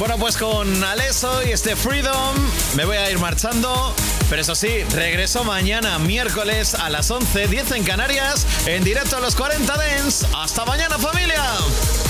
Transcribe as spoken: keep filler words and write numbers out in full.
Bueno, pues con Alesso y este Freedom me voy a ir marchando. Pero eso sí, regreso mañana, miércoles a las once, diez en Canarias, en directo a los cuarenta Dance. ¡Hasta mañana, familia!